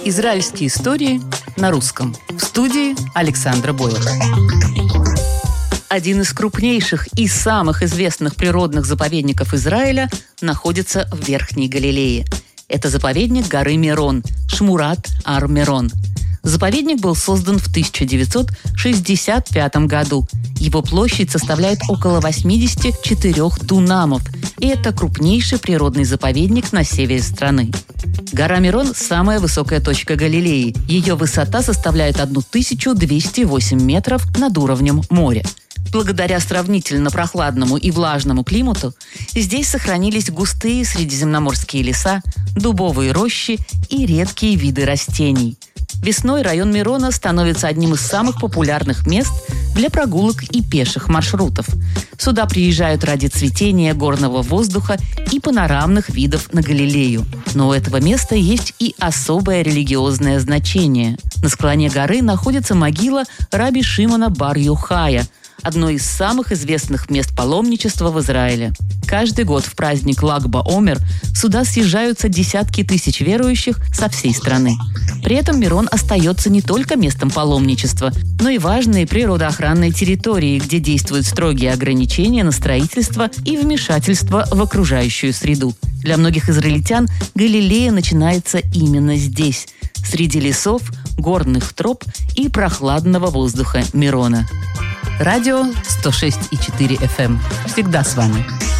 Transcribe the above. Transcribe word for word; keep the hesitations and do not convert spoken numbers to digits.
Израильские истории на русском. В студии Александра Бойлер. Один из крупнейших и самых известных природных заповедников Израиля находится в Верхней Галилее. Это заповедник горы Мирон, Шмурат ар-Мирон. Заповедник был создан в тысяча девятьсот шестьдесят пятом году. Его площадь составляет около восемьдесят четыре дунамов, и это крупнейший природный заповедник на севере страны. Гора Мирон – самая высокая точка Галилеи. Ее высота составляет тысячу двести восемь метров над уровнем моря. Благодаря сравнительно прохладному и влажному климату здесь сохранились густые средиземноморские леса, дубовые рощи и редкие виды растений. Весной район Мирона становится одним из самых популярных мест для прогулок и пеших маршрутов. Сюда приезжают ради цветения горного воздуха и панорамных видов на Галилею. Но у этого места есть и особое религиозное значение. На склоне горы находится могила раби Шимона бар-Йохая, одно из самых известных мест паломничества в Израиле. Каждый год в праздник Lag-ба-Омер сюда съезжаются десятки тысяч верующих со всей страны. При этом Мирон остается не только местом паломничества, но и важной природоохранной территорией, где действуют строгие ограничения на строительство и вмешательство в окружающую среду. Для многих израильтян Галилея начинается именно здесь, среди лесов, горных троп и прохладного воздуха Мирона. Радио сто шесть и четыре эф эм. Всегда с вами.